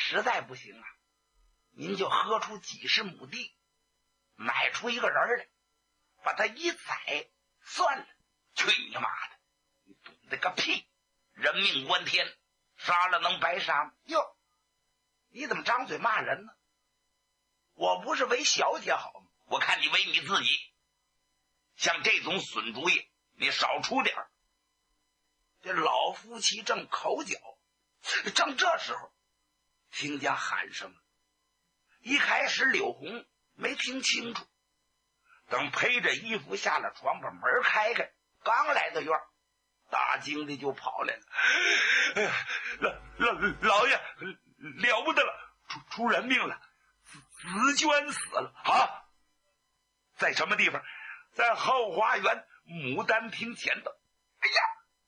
实在不行啊，您就喝出几十亩地，买出一个人来，把他一宰算了。去你妈的，你懂得个屁！人命关天，杀了能白杀吗？哟，你怎么张嘴骂人呢？我不是为小姐好吗？我看你为你自己。像这种损主意你少出点。这老夫妻正口角，正这时候听见喊声。一开始柳红没听清楚，等披着衣服下了床，把门开开，刚来到院，大惊的就跑来了。老爷，了不得了，出人命了，紫娟死了啊！在什么地方？在后花园牡丹亭前头。哎呀，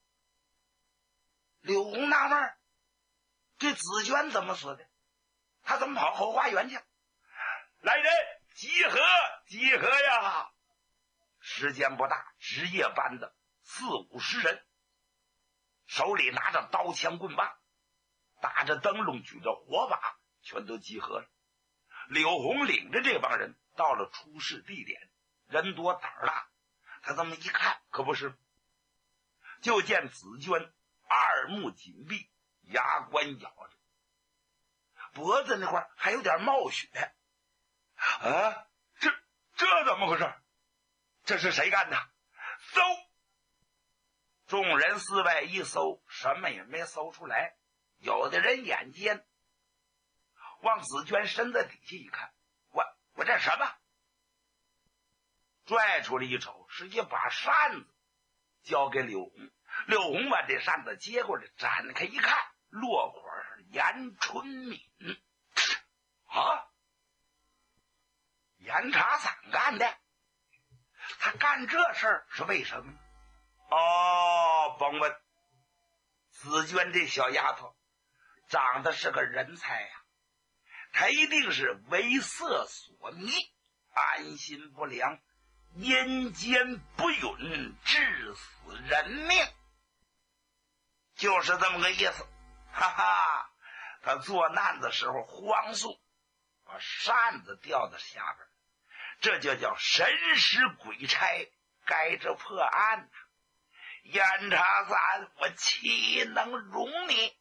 柳红纳闷，这紫娟怎么死的？她怎么跑后花园去？来人，集合集合呀！时间不大，值夜班的40-50人，手里拿着刀枪棍棒，打着灯笼，举着火把，全都集合了。柳红领着这帮人到了出事地点，人多胆儿大，他这么一看，可不是，就见紫娟二目紧闭，牙关咬着，脖子那块还有点冒血。啊，这怎么回事？这是谁干的？搜！众人四外一搜，什么也没搜出来。有的人眼尖，往紫娟身子底下一看，我这什么？拽出来一瞅，是一把扇子，交给柳红。柳红把这扇子接过来，展开一看，落款是严春敏。啊，严查散干的。他干这事儿是为什么？哦，甭问，紫娟这小丫头长得是个人才呀，她一定是为色所迷，安心不良，阴间不允，致死人命，就是这么个意思。哈哈，他做难的时候慌速，把扇子掉到下边，这就叫神使鬼差，该着破案呐。严查散，我岂能容你？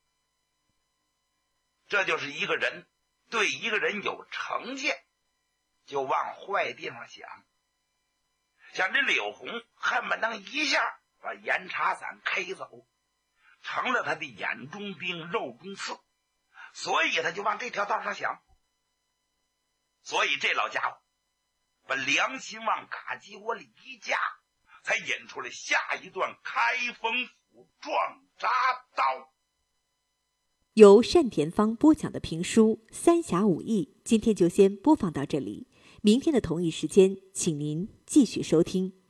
这就是一个人对一个人有成见，就往坏地方想。像这柳红恨不能一下把严查散 K 走，成了他的眼中钉肉中刺，所以他就往这条道上想。所以这老家伙把良心往嘎鸡窝里一架，才引出来下一段开封府撞铡刀。 由单田芳播讲的评书《三峡武艺》，今天就先播放到这里。明天的同一时间，请您继续收听。